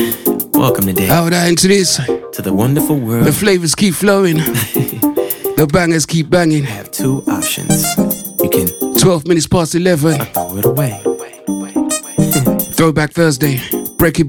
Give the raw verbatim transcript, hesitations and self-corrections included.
Welcome today. How would I into this? To the wonderful world. The flavors keep flowing. The bangers keep banging. I have two options. You can twelve minutes past eleven. throw it away. Throwback Thursday. Break it